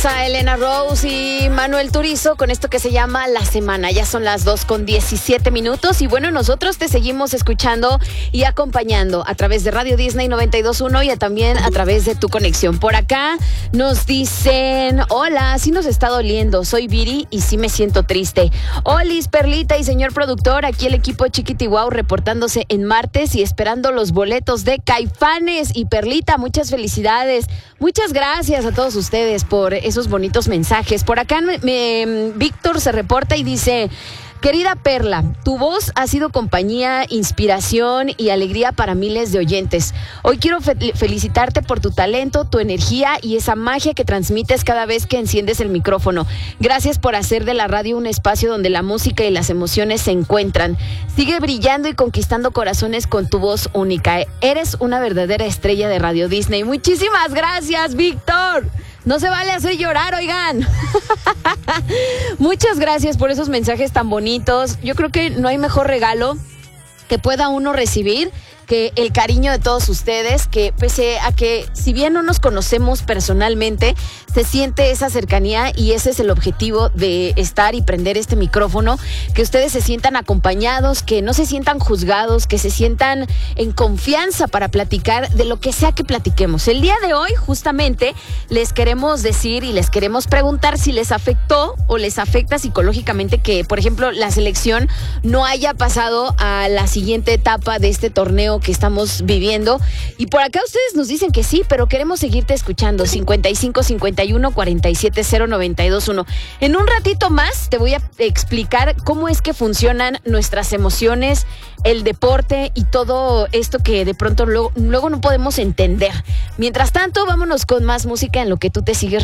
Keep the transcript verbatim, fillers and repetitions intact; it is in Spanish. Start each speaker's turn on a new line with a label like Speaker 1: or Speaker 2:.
Speaker 1: A Elena Rose y Manuel Turizo con esto que se llama La Semana. Ya son las dos con diecisiete minutos y bueno, nosotros te seguimos escuchando y acompañando a través de Radio Disney noventa y dos punto uno y también a través de tu conexión. Por acá nos dicen, hola, sí nos está doliendo, soy Viri y sí me siento triste. Olis, Perlita y señor productor, aquí el equipo Chiquitihuau reportándose en martes y esperando los boletos de Caifanes. Y Perlita, muchas felicidades, muchas gracias a todos ustedes por esos bonitos mensajes. Por acá me, Víctor se reporta y dice: querida Perla, tu voz ha sido compañía, inspiración y alegría para miles de oyentes. Hoy quiero fe- felicitarte por tu talento, tu energía y esa magia que transmites cada vez que enciendes el micrófono. Gracias por hacer de la radio un espacio donde la música y las emociones se encuentran. Sigue brillando y conquistando corazones con tu voz única. Eres una verdadera estrella de Radio Disney. Muchísimas gracias, Víctor. No se vale hacer llorar, oigan. Muchas gracias por esos mensajes tan bonitos. Yo creo que no hay mejor regalo que pueda uno recibir que el cariño de todos ustedes, que pese a que si bien no nos conocemos personalmente, se siente esa cercanía y ese es el objetivo de estar y prender este micrófono, que ustedes se sientan acompañados, que no se sientan juzgados, que se sientan en confianza para platicar de lo que sea que platiquemos. El día de hoy justamente les queremos decir y les queremos preguntar si les afectó o les afecta psicológicamente que, por ejemplo, la selección no haya pasado a la siguiente etapa de este torneo que estamos viviendo. Y por acá ustedes nos dicen que sí, pero queremos seguirte escuchando. cincuenta y cinco, cincuenta y uno, cuarenta y siete, cero, noventa y dos, uno. En un ratito más te voy a explicar cómo es que funcionan nuestras emociones, el deporte y todo esto que de pronto luego, luego no podemos entender. Mientras tanto, vámonos con más música en lo que tú te sigues